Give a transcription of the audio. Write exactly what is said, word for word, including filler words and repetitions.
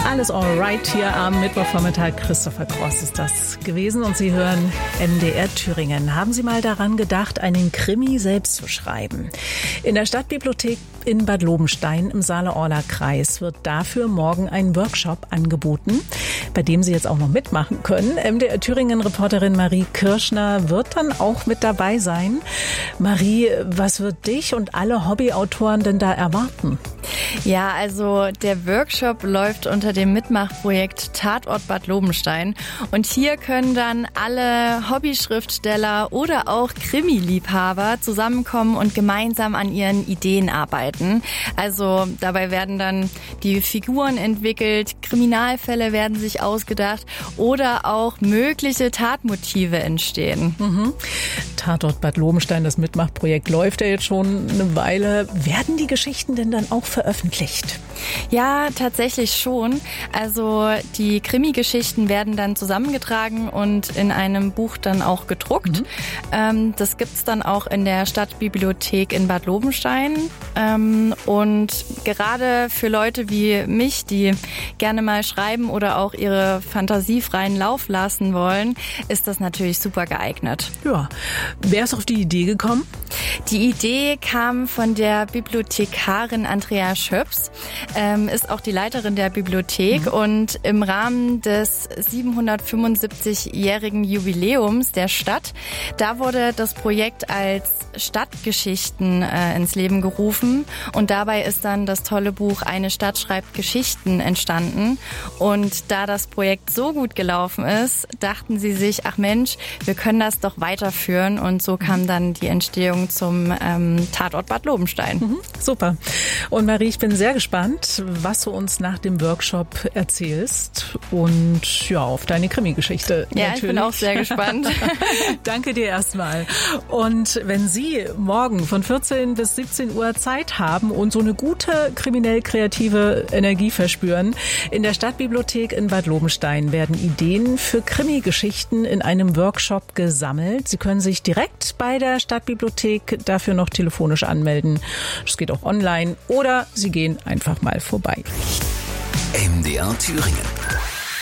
Alles alright hier am Mittwochvormittag. Christopher Cross ist das gewesen und Sie hören M D R Thüringen. Haben Sie mal daran gedacht, einen Krimi selbst zu schreiben? In der Stadtbibliothek in Bad Lobenstein im Saale-Orla-Kreis wird dafür morgen ein Workshop angeboten, bei dem Sie jetzt auch noch mitmachen können. M D R Thüringen-Reporterin Marie Kirschner wird dann auch mit dabei sein. Marie, was wird dich und alle Hobbyautoren denn da erwarten? Ja, also der Workshop läuft unter dem Mitmachprojekt Tatort Bad Lobenstein. Und hier können dann alle Hobbyschriftsteller oder auch Krimi-Liebhaber zusammenkommen und gemeinsam an ihren Ideen arbeiten. Also dabei werden dann die Figuren entwickelt, Kriminalfälle werden sich ausgedacht oder auch mögliche Tatmotive entstehen. Mhm. Tatort Bad Lobenstein, das Mitmachprojekt läuft ja jetzt schon eine Weile. Werden die Geschichten denn dann auch veröffentlicht? Ja, tatsächlich schon. Also die Krimi-Geschichten werden dann zusammengetragen und in einem Buch dann auch gedruckt. Mhm. Ähm, das gibt's dann auch in der Stadtbibliothek in Bad Lobenstein. Ähm, und gerade für Leute wie mich, die gerne mal schreiben oder auch ihre Fantasie freien Lauf lassen wollen, ist das natürlich super geeignet. Ja. Wer ist auf die Idee gekommen? Die Idee kam von der Bibliothekarin Andrea Schöps, ähm, ist auch die Leiterin der Bibliothek. Mhm. Und im Rahmen des siebenhundertfünfundsiebzigjährigen Jubiläums der Stadt, da wurde das Projekt als Stadtgeschichten äh, ins Leben gerufen. Und dabei ist dann das tolle Buch Eine Stadt schreibt Geschichten entstanden. Und da das Projekt so gut gelaufen ist, dachten sie sich, ach Mensch, wir können das doch weiterführen. Und so kam dann die Entstehung zum ähm, Tatort Bad Lobenstein. Mhm, super. Und Marie, ich bin sehr gespannt, was du uns nach dem Workshop erzählst und ja, auf deine Krimi-Geschichte. Ja, natürlich. Ich bin auch sehr gespannt. Danke dir erstmal. Und wenn Sie morgen von vierzehn bis siebzehn Uhr Zeit haben und so eine gute kriminell-kreative Energie verspüren, in der Stadtbibliothek in Bad Lobenstein werden Ideen für Krimi-Geschichten in einem Workshop gesammelt. Sie können sich direkt bei der Stadtbibliothek dafür noch telefonisch anmelden. Das geht auch online oder Sie gehen einfach mal vorbei. M D R Thüringen.